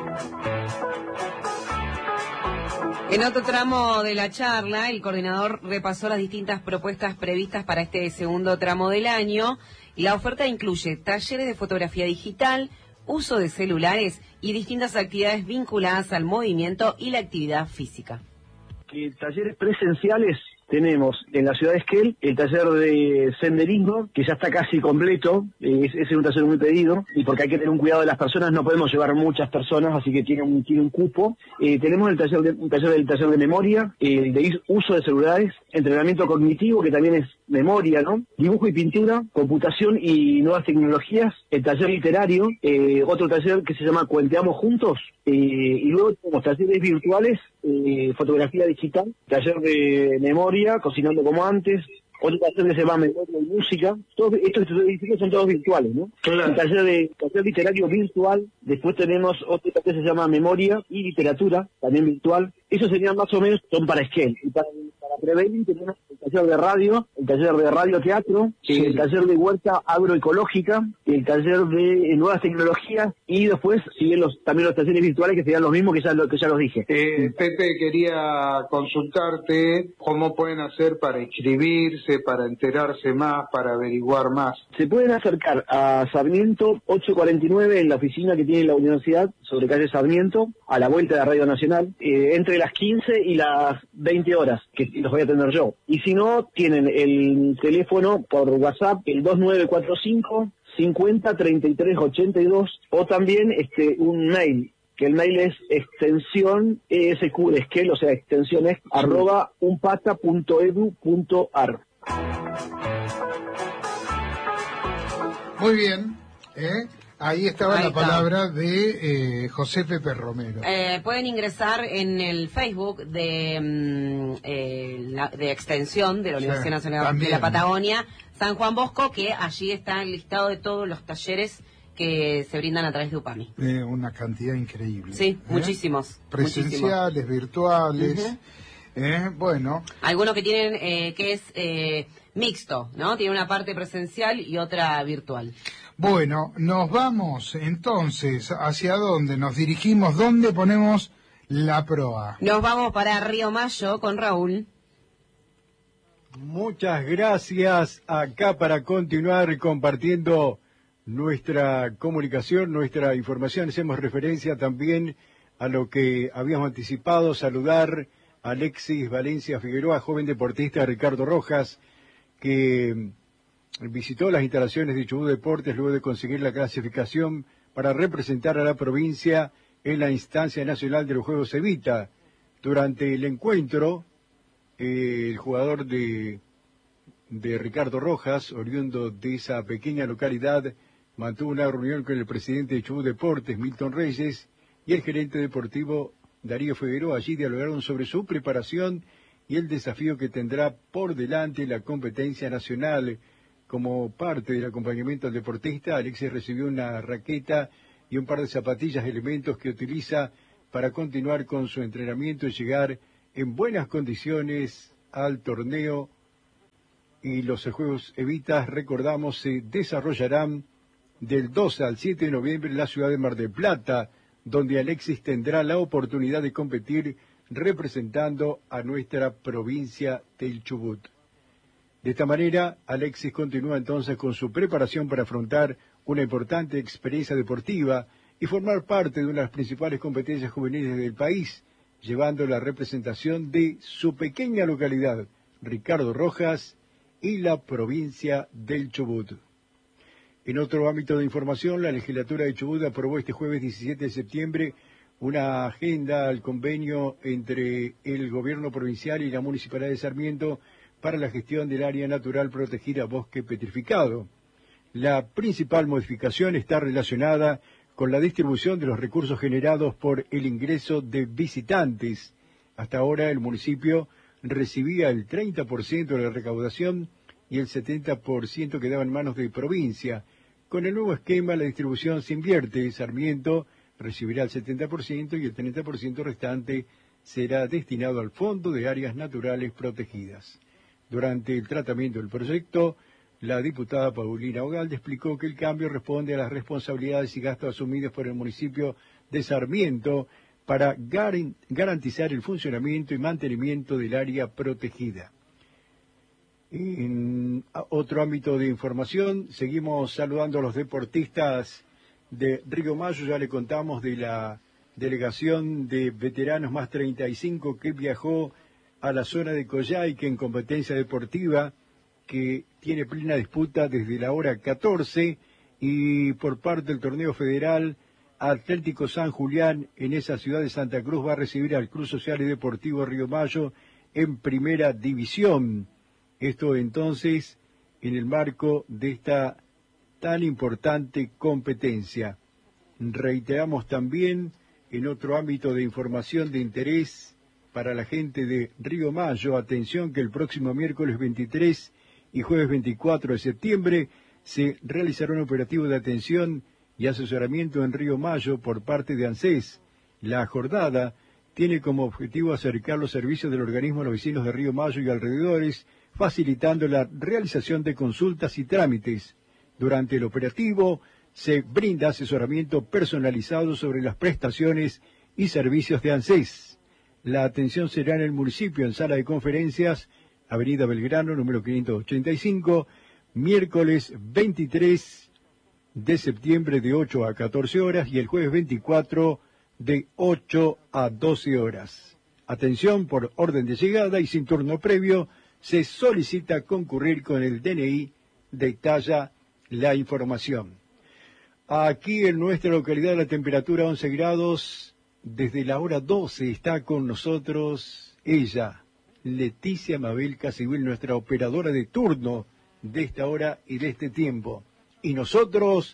S7: En otro tramo de la charla, el coordinador repasó las distintas propuestas previstas para este segundo tramo del año. La oferta incluye talleres de fotografía digital, uso de celulares y distintas actividades vinculadas al movimiento y la actividad física.
S20: Eh, talleres presenciales tenemos en la ciudad de Esquel el taller de senderismo, que ya está casi completo, eh, ese es un taller muy pedido, y porque hay que tener un cuidado de las personas, no podemos llevar muchas personas, así que tiene un, tiene un cupo. Eh, tenemos el taller de, un taller del taller de memoria, el de uso de celulares, entrenamiento cognitivo, que también es memoria, ¿no? Dibujo y pintura, computación y nuevas tecnologías, el taller literario, eh, otro taller que se llama Cuenteamos Juntos, eh, y luego tenemos talleres virtuales, eh, fotografía digital, taller de memoria, cocinando como antes, otro taller que se llama Memoria y Música. Todos estos edificios son todos virtuales, ¿no? Claro. El taller de taller literario virtual. Después tenemos otro taller que se llama Memoria y Literatura, también virtual. Esos serían más o menos, son para Esquel. Y para, para Prevelin tenemos el taller de radio, el taller de radio teatro, sí. El taller de huerta agroecológica, el taller de eh, nuevas tecnologías, y después siguen los, también los talleres virtuales que serían los mismos que ya, lo, que ya los dije.
S2: Eh, Pepe, quería consultarte cómo pueden hacer para inscribirse, para enterarse más, para averiguar más.
S20: Se pueden acercar a Sarmiento ochocientos cuarenta y nueve en la oficina que tiene la universidad, sobre calle Sarmiento, a la vuelta de Radio Nacional, eh, entre las quince y las veinte horas, que los voy a atender yo. Y si no, tienen el teléfono por WhatsApp, el dos nueve cuatro cinco, cincuenta, treinta y tres, ochenta y dos, o también este un mail, que el mail es extensión E S Q de Esquel, o sea, extensión es sí. arroba unpata punto edu punto ar.
S2: Muy bien, ¿eh? Ahí estaba
S7: Ahí
S2: la
S7: está.
S2: palabra de eh, José Pepe Romero.
S7: Eh, pueden ingresar en el Facebook de, mm, eh, la, de extensión de la Universidad sí, Nacional también. de la Patagonia, San Juan Bosco, que allí está el listado de todos los talleres que se brindan a través de UPAMI.
S2: Eh, una cantidad increíble.
S7: Sí,
S2: ¿eh?
S7: muchísimos.
S2: Presenciales, muchísimos. virtuales. Uh-huh. eh, bueno.
S7: Algunos que tienen, eh, que es eh, mixto, ¿no? Tiene una parte presencial y otra virtual.
S2: Bueno, nos vamos entonces, ¿hacia dónde nos dirigimos? ¿Dónde ponemos la proa?
S7: Nos vamos para Río Mayo con Raúl.
S21: Muchas gracias, acá para continuar compartiendo nuestra comunicación, nuestra información. Hacemos referencia también a lo que habíamos anticipado, saludar a Alexis Valencia Figueroa, joven deportista de Ricardo Rojas, que visitó las instalaciones de Chubut Deportes luego de conseguir la clasificación para representar a la provincia en la instancia nacional de los Juegos Evita. Durante el encuentro, eh, el jugador de, de Ricardo Rojas, oriundo de esa pequeña localidad, mantuvo una reunión con el presidente de Chubut Deportes, Milton Reyes, y el gerente deportivo Darío Figueroa. Allí dialogaron sobre su preparación y el desafío que tendrá por delante la competencia nacional. Como parte del acompañamiento al deportista, Alexis recibió una raqueta y un par de zapatillas, elementos que utiliza para continuar con su entrenamiento y llegar en buenas condiciones al torneo. Y los Juegos Evita, recordamos, se desarrollarán del dos al siete de noviembre en la ciudad de Mar del Plata, donde Alexis tendrá la oportunidad de competir representando a nuestra provincia del Chubut. De esta manera, Alexis continúa entonces con su preparación para afrontar una importante experiencia deportiva y formar parte de una de las principales competencias juveniles del país, llevando la representación de su pequeña localidad, Ricardo Rojas, y la provincia del Chubut. En otro ámbito de información, la legislatura de Chubut aprobó este jueves diecisiete de septiembre una agenda al convenio entre el gobierno provincial y la municipalidad de Sarmiento para la gestión del área natural protegida Bosque Petrificado. La principal modificación está relacionada con la distribución de los recursos generados por el ingreso de visitantes Hasta ahora el municipio recibía el treinta por ciento de la recaudación y el setenta por ciento quedaba en manos de provincia. Con el nuevo esquema la distribución se invierte. Sarmiento recibirá el setenta por ciento y el treinta por ciento restante será destinado al Fondo de Áreas Naturales Protegidas. Durante el tratamiento del proyecto, la diputada Paulina Ogalde explicó que el cambio responde a las responsabilidades y gastos asumidos por el municipio de Sarmiento para gar- garantizar el funcionamiento y mantenimiento del área protegida. En otro ámbito de información, seguimos saludando a los deportistas de Río Mayo. Ya le contamos de la delegación de veteranos más treinta y cinco que viajó a la zona de Coyhaique en competencia deportiva, que tiene plena disputa desde la hora catorce, y por parte del torneo federal, Atlético San Julián en esa ciudad de Santa Cruz va a recibir al Club Social y Deportivo Río Mayo en primera división. Esto entonces en el marco de esta tan importante competencia. Reiteramos también en otro ámbito de información de interés para la gente de Río Mayo, atención que el próximo miércoles veintitrés y jueves veinticuatro de septiembre se realizará un operativo de atención y asesoramiento en Río Mayo por parte de ANSES. La jornada tiene como objetivo acercar los servicios del organismo a los vecinos de Río Mayo y alrededores, facilitando la realización de consultas y trámites. Durante el operativo se brinda asesoramiento personalizado sobre las prestaciones y servicios de ANSES. La atención será en el municipio, en sala de conferencias, Avenida Belgrano, número quinientos ochenta y cinco, miércoles veintitrés de septiembre de ocho a catorce horas y el jueves veinticuatro de ocho a doce horas. Atención por orden de llegada y sin turno previo, se solicita concurrir con el D N I, detalla la información. Aquí en nuestra localidad la temperatura once grados, desde la hora doce está con nosotros ella, Leticia Mabel Casiguil, nuestra operadora de turno de esta hora y de este tiempo. Y nosotros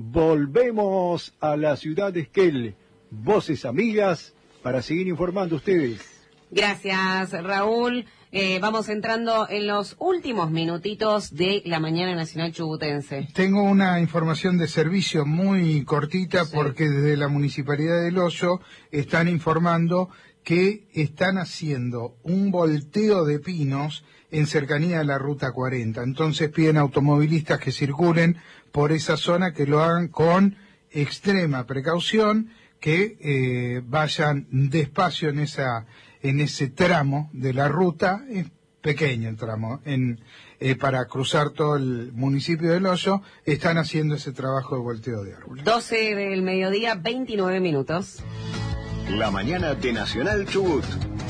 S21: volvemos a la ciudad de Esquel, voces amigas, para seguir informando a ustedes.
S7: Gracias, Raúl. Eh, vamos entrando en los últimos minutitos de la Mañana Nacional Chubutense.
S2: Tengo una información de servicio muy cortita, sí, porque desde la Municipalidad del Hoyo están informando que están haciendo un volteo de pinos en cercanía de la Ruta cuarenta. Entonces piden a automovilistas que circulen por esa zona que lo hagan con extrema precaución, que eh, vayan despacio en esa en ese tramo de la ruta. Es pequeño el tramo, en eh, para cruzar todo el municipio del Hoyo están haciendo ese trabajo de volteo de árboles.
S7: doce del mediodía, veintinueve minutos.
S1: La mañana de Nacional Chubut.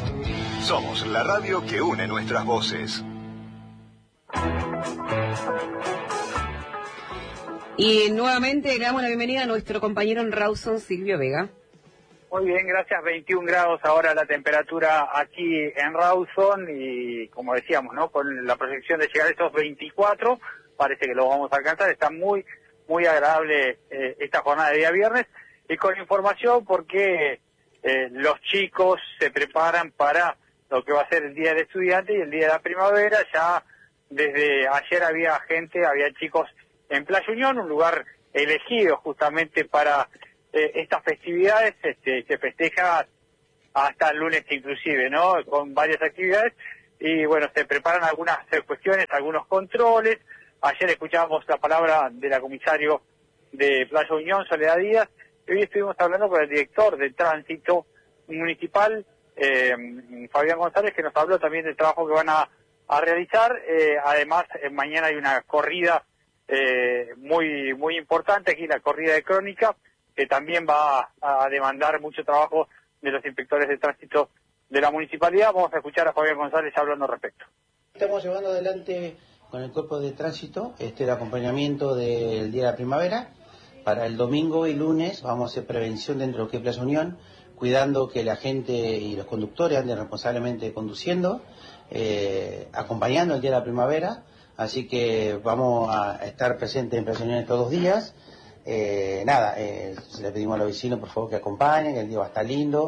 S1: Somos la radio que une nuestras voces.
S7: Y nuevamente le damos la bienvenida a nuestro compañero en Rawson, Silvio Vega.
S4: Muy bien, gracias. veintiún grados ahora la temperatura aquí en Rawson y como decíamos, ¿no? Con la proyección de llegar a estos veinticuatro, parece que lo vamos a alcanzar. Está muy, muy agradable eh, esta jornada de día viernes y con información porque eh, los chicos se preparan para lo que va a ser el Día del Estudiante y el Día de la Primavera. Ya desde ayer había gente, había chicos en Playa Unión, un lugar elegido justamente para eh, estas festividades. Este, se festeja hasta el lunes inclusive, ¿no? Con varias actividades y bueno, se preparan algunas cuestiones, algunos controles. Ayer escuchábamos la palabra de la comisario de Playa Unión, Soledad Díaz, y hoy estuvimos hablando con el director de Tránsito Municipal, eh, Fabián González, que nos habló también del trabajo que van a, a realizar. Eh, además, eh, mañana hay una corrida eh, muy muy importante aquí, la corrida de Crónica, que también va a, a demandar mucho trabajo de los inspectores de tránsito de la municipalidad. Vamos a escuchar a Fabián González hablando al respecto.
S22: Estamos llevando adelante con el cuerpo de tránsito este el acompañamiento del Día de la Primavera. Para el domingo y lunes vamos a hacer prevención dentro de lo que es Playa Unión, cuidando que la gente y los conductores anden responsablemente conduciendo, eh, acompañando el Día de la Primavera. Así que vamos a estar presentes en Playa Unión estos dos días. Eh, nada, eh, le pedimos a los vecinos por favor que acompañen, que el día va a estar lindo,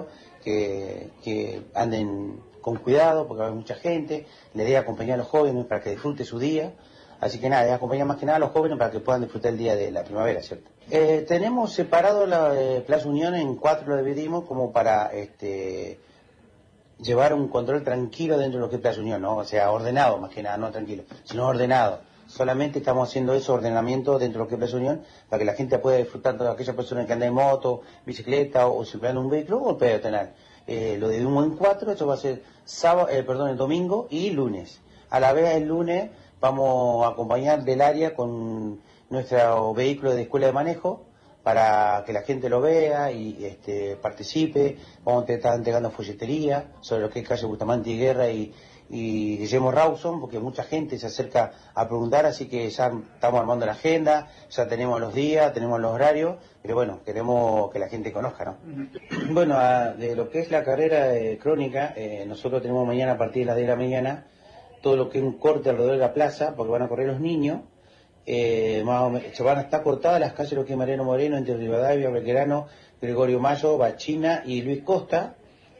S22: que, que anden con cuidado, porque va a haber mucha gente, la idea es acompañar a los jóvenes para que disfruten su día, así que nada, es acompañar más que nada a los jóvenes para que puedan disfrutar el día de la primavera, ¿cierto? Eh, tenemos separado la eh, Plaza Unión, en cuatro lo dividimos como para este, llevar un control tranquilo dentro de lo que es Plaza Unión, ¿no? O sea, ordenado más que nada, no tranquilo, sino ordenado. Solamente estamos haciendo ese ordenamiento dentro de lo que es Plaza Unión para que la gente pueda disfrutar, todas aquellas personas que andan en moto, bicicleta o, o circulando un vehículo o peatonal. Eh, lo dividimos en cuatro, eso va a ser sábado, eh, perdón, el domingo y lunes. A la vez el lunes vamos a acompañar del área con nuestro vehículo de escuela de manejo para que la gente lo vea y este, participe. Vamos a estar entregando folletería sobre lo que es calle Bustamante y Guerra y, y Guillermo Rawson, porque mucha gente se acerca a preguntar, así que ya estamos armando la agenda, ya tenemos los días, tenemos los horarios, pero bueno, queremos que la gente conozca, ¿no? Uh-huh. Bueno, a, de lo que es la carrera eh, crónica, eh, nosotros tenemos mañana a partir de las diez de la mañana todo lo que es un corte alrededor de la plaza, porque van a correr los niños. Eh, más o menos, se van a estar cortadas las calles, lo que es Mariano Moreno, entre Rivadavia, Belgrano, Gregorio Mayo, Bachina y Luis Costa.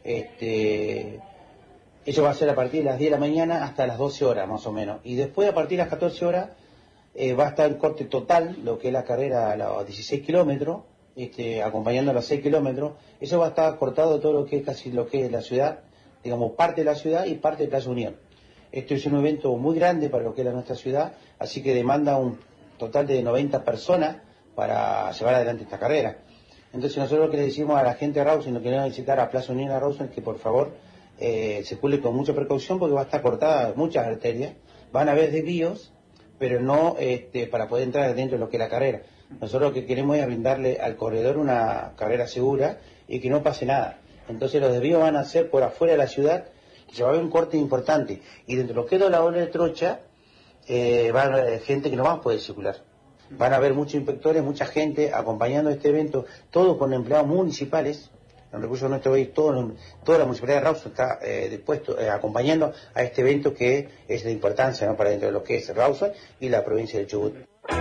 S22: Este, eso va a ser a partir de las diez de la mañana hasta las doce horas más o menos. Y después a partir de las catorce horas eh, va a estar el corte total, lo que es la carrera a los dieciséis kilómetros, este, acompañando a los seis kilómetros. Eso va a estar cortado todo lo que es casi lo que es la ciudad, digamos parte de la ciudad y parte de Plaza Unión. Esto es un evento muy grande para lo que es la nuestra ciudad, así que demanda un total de noventa personas para llevar adelante esta carrera. Entonces nosotros lo que le decimos a la gente de Rawson, lo que van a visitar a Plaza Unión a Rawson, es que por favor eh, circule con mucha precaución porque va a estar cortada muchas arterias, van a haber desvíos, pero no este, para poder entrar dentro de lo que es la carrera. Nosotros lo que queremos es brindarle al corredor una carrera segura y que no pase nada. Entonces los desvíos van a ser por afuera de la ciudad, se va a ver un corte importante, y dentro de lo que es la ola de trocha, eh, va a haber gente que no va a poder circular. Van a haber muchos inspectores, mucha gente acompañando este evento, todos con empleados municipales. En recursos nuestro país, todo, toda la municipalidad de Rawson está eh, dispuesto, eh, acompañando a este evento que es de importancia, ¿no?, para dentro de lo que es Rawson y la provincia de Chubut.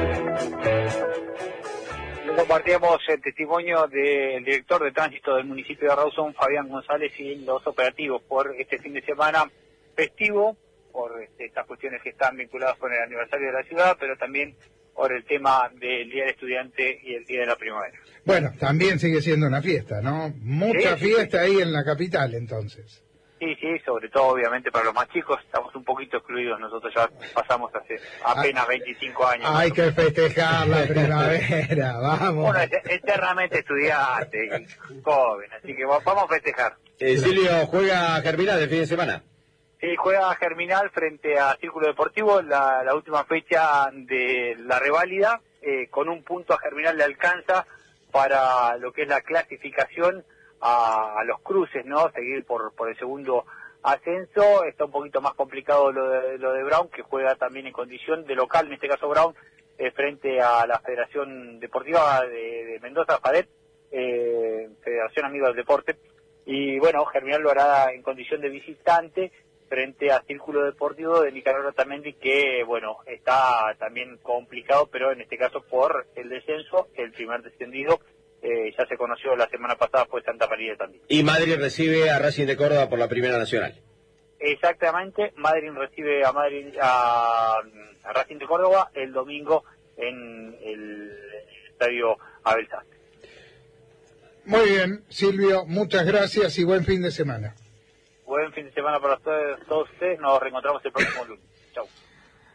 S4: Compartíamos el testimonio del director de tránsito del municipio de Rawson, Fabián González, y los operativos por este fin de semana festivo, por este, estas cuestiones que están vinculadas con el aniversario de la ciudad, pero también por el tema del Día del Estudiante y el Día de la Primavera.
S2: Bueno, también sigue siendo una fiesta, ¿no? Mucha
S4: sí,
S2: fiesta
S4: sí, sí.
S2: ahí en la capital, entonces.
S4: Sí, sí, sobre todo obviamente para los más chicos, estamos un poquito excluidos, nosotros ya pasamos hace apenas veinticinco años.
S2: Hay que festejar la primavera, vamos.
S4: Bueno, eternamente estudiante, joven, así que vamos a festejar.
S3: Eh, Silvio, ¿juega Germinal el fin de semana?
S4: Sí, juega Germinal frente a Círculo Deportivo, la, la última fecha de la reválida, eh, con un punto a Germinal le alcanza para lo que es la clasificación a, a los cruces, ¿no? Seguir por, por el segundo ascenso. Está un poquito más complicado lo de, lo de Brown, que juega también en condición de local, en este caso Brown, eh, frente a la Federación Deportiva de, de Mendoza, FADEP, eh, Federación Amiga del Deporte. Y bueno, Germinal lo hará en condición de visitante frente a Círculo Deportivo de Nicanor Otamendi, que bueno, está también complicado, pero en este caso por el descenso, el primer descendido, eh, ya se conoció la semana pasada, fue Santa María también.
S3: Y Madrid recibe a Racing de Córdoba por la Primera Nacional.
S4: Exactamente, Madrid recibe a, Madrid, a, a Racing de Córdoba el domingo en el estadio Abel Sastre.
S2: Muy bien, Silvio, muchas gracias y buen fin de semana.
S4: Buen fin de semana para todos, todos ustedes, nos reencontramos el próximo lunes.